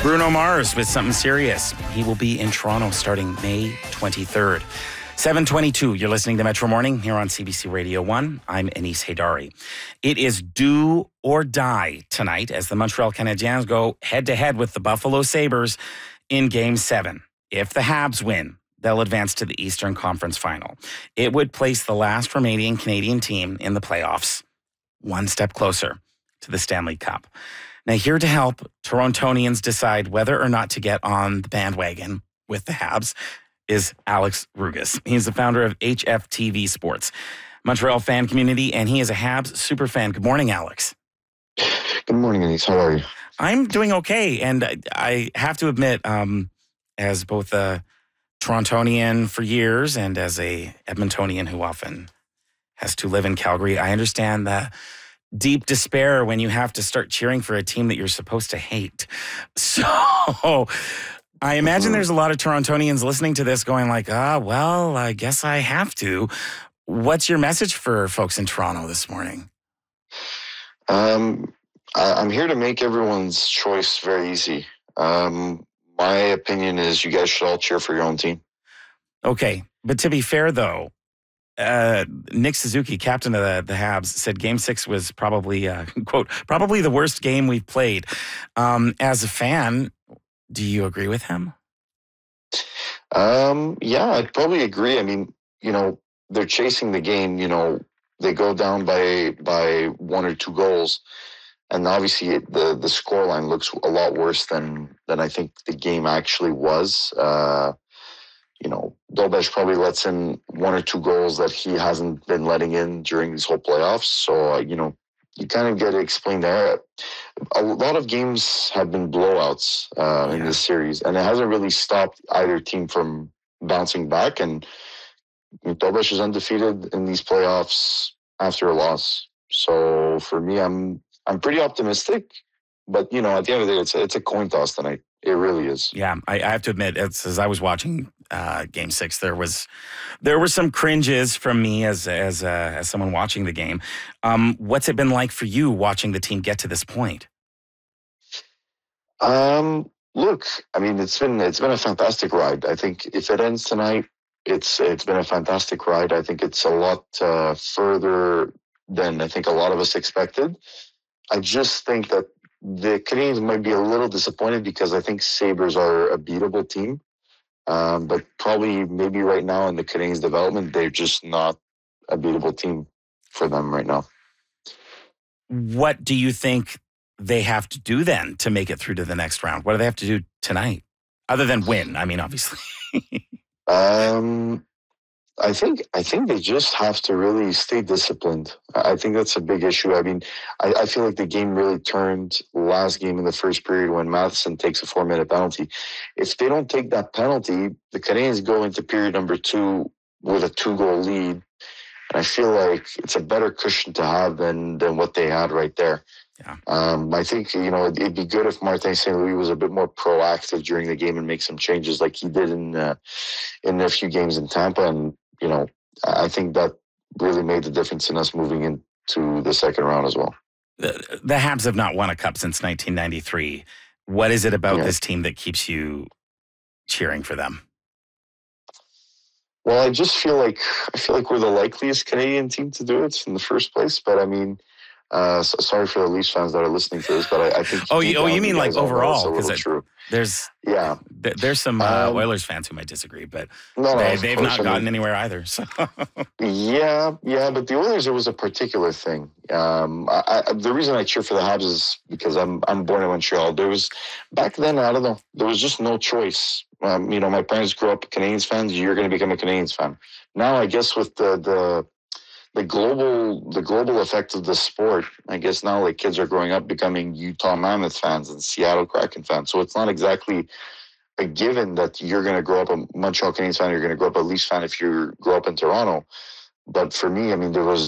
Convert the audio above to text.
Bruno Mars with Something Serious. He will be in Toronto starting May 23rd. 7:22, you're listening to Metro Morning here on CBC Radio 1. I'm Anis Haydari. It is do or die tonight as the Montreal Canadiens go head-to-head with the Buffalo Sabres in Game 7. If the Habs win, they'll advance to the Eastern Conference Final. It would place the last remaining Canadian team in the playoffs one step closer to the Stanley Cup. Now, here to help Torontonians decide whether or not to get on the bandwagon with the Habs is Alex Rugas. He's the founder of HFTV Sports, Montreal fan community, and he is a Habs super fan. Good morning, Alex. Good morning, Anis. How are you? I'm doing okay, and I have to admit, as both a Torontonian for years and as a Edmontonian who often has to live in Calgary, I understand the deep despair when you have to start cheering for a team that you're supposed to hate. So I imagine there's a lot of Torontonians listening to this going like, well, I guess I have to. What's your message for folks in Toronto this morning? I'm here to make everyone's choice very easy. My opinion is you guys should all cheer for your own team. Okay. But to be fair, though, Nick Suzuki, captain of the Habs, said Game 6 was probably, quote, probably the worst game we've played. As a fan, do you agree with him? Yeah, I'd probably agree. I mean, they're chasing the game. They go down by one or two goals. And obviously the scoreline looks a lot worse than I think the game actually was. Dolbach probably lets in one or two goals that he hasn't been letting in during these whole playoffs. So, you kind of get to explain there. A lot of games have been blowouts in this series, and it hasn't really stopped either team from bouncing back. And Dolbach is undefeated in these playoffs after a loss. So for me, I'm pretty optimistic. But, at the end of the day, it's a coin toss tonight. It really is. Yeah, I have to admit, as I was watching Game 6, there were some cringes from me as someone watching the game. What's it been like for you watching the team get to this point? Look, I mean, it's been a fantastic ride. I think if it ends tonight, it's been a fantastic ride. I think it's a lot further than I think a lot of us expected. I just think that the Canadiens might be a little disappointed because I think Sabres are a beatable team. But probably maybe right now in the Canadiens development, they're just not a beatable team for them right now. What do you think they have to do then to make it through to the next round? What do they have to do tonight? Other than win, I mean, obviously. I think they just have to really stay disciplined. I think that's a big issue. I mean, I feel like the game really turned last game in the first period when Matheson takes a 4-minute penalty. If they don't take that penalty, the Canadiens go into period number 2 with a 2-goal lead. And I feel like it's a better cushion to have than what they had right there. Yeah. I think, it'd be good if Martin St. Louis was a bit more proactive during the game and make some changes like he did in a few games in Tampa. And, I think that really made the difference in us moving into the second round as well. The Habs have not won a cup since 1993. What is it about this team that keeps you cheering for them? Well, I feel like we're the likeliest Canadian team to do it in the first place. But I mean, sorry for the Leafs fans that are listening to this, but I think. You mean like overall? Because there's some Oilers fans who might disagree, but they've not gotten anywhere either. So. Yeah, but the Oilers, it was a particular thing. The reason I cheer for the Habs is because I'm born in Montreal. Back then, I don't know, there was just no choice. My parents grew up Canadiens fans. You're going to become a Canadiens fan. Now, I guess with the global effect of the sport, I guess now like kids are growing up becoming Utah Mammoth fans and Seattle Kraken fans. So it's not exactly a given that you're going to grow up a Montreal Canadiens fan, you're going to grow up a Leafs fan if you grow up in Toronto. But for me, I mean, there was